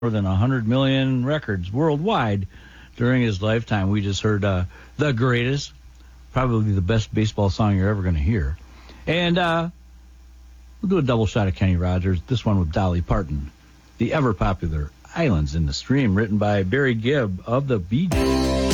more than 100 million records worldwide during his lifetime. We just heard The Greatest, probably the best baseball song you're ever going to hear. And we'll do a double shot of Kenny Rogers, this one with Dolly Parton, the ever-popular Islands in the Stream, written by Barry Gibb of the Bee Gees.